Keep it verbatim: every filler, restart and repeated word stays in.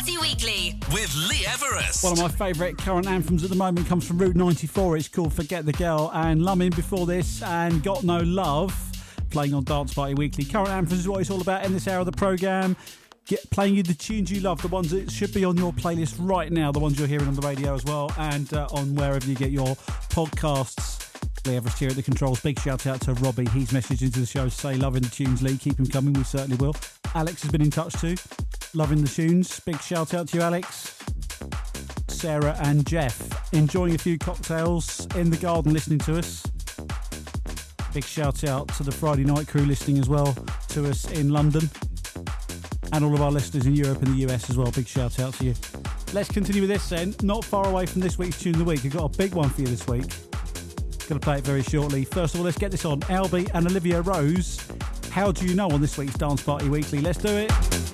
Party Weekly with Lee Everest. One of my favourite current anthems at the moment comes from Route ninety-four. It's called Forget the Girl, and Lummin before this and Got No Love, playing on Dance Party Weekly. Current anthems is what it's all about in this hour of the programme. Get playing you the tunes you love, the ones that should be on your playlist right now, the ones you're hearing on the radio as well, and uh, on wherever you get your podcasts. Lee Everest here at the controls. Big shout out to Robbie. He's messaged into the show to say, loving the tunes, Lee. Keep them coming. We certainly will. Alex has been in touch too. Loving the tunes. Big shout out to you, Alex. Sarah and Jeff. Enjoying a few cocktails in the garden listening to us. Big shout out to the Friday night crew listening as well to us in London. And all of our listeners in Europe and the U S as well. Big shout out to you. Let's continue with this then. Not far away from this week's Tune of the Week. I've got a big one for you this week. Going to play it very shortly. First of all, let's get this on. Albie and Olivia Rose. How do you know on this week's Dance Party Weekly? Let's do it.